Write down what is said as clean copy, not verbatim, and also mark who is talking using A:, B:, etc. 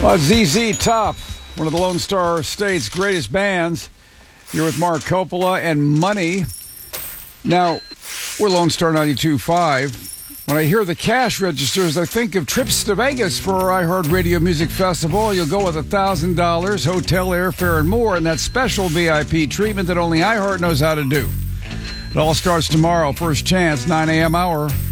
A: ZZ Top, one of the Lone Star State's greatest bands. You're with Mark Coppola and Money. Now, we're Lone Star 92.5. When I hear the cash registers, I think of trips to Vegas for our iHeartRadio Music Festival. You'll go with $1,000, hotel, airfare, and more, and that special VIP treatment that only iHeart knows how to do. It all starts tomorrow, first chance, 9 a.m. hour.